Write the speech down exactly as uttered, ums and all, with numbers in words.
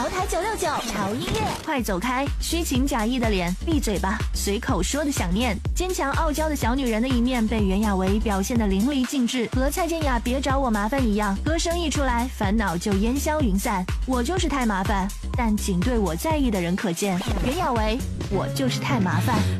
潮台九六九潮音乐， 快走开！虚情假意的脸，闭嘴吧！随口说的想念，坚强傲娇的小女人的一面被袁娅维表现得淋漓尽致，和蔡健雅别找我麻烦一样，歌声一出来，烦恼就烟消云散。我就是太麻烦，但仅对我在意的人可见。袁娅维，我就是太麻烦。